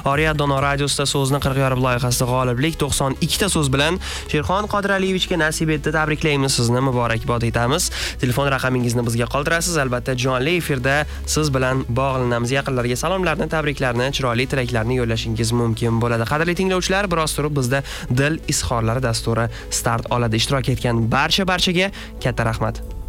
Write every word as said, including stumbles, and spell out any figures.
Oriadon radiosida so'zni qirq yorib loyihasida g'oliblik to'qson ikkita so'z bilan Sherxon Qodiraliyevichga nasib etdi. Tabriklaymiz sizni, muborakbod etamiz. Telefon raqamingizni bizga qoldirasiz. Albatta jonli efirda siz bilan bog'lanamiz. Yaqinlarga salomlarni, tabriklarni, chiroyli tilaklarni yo'llashingiz mumkin bo'ladi. Qadrli tinglovchilar, biroz turib bizda Dil izhorlari dasturi start oladi. Ishtirok etgan barcha barchaga katta rahmat.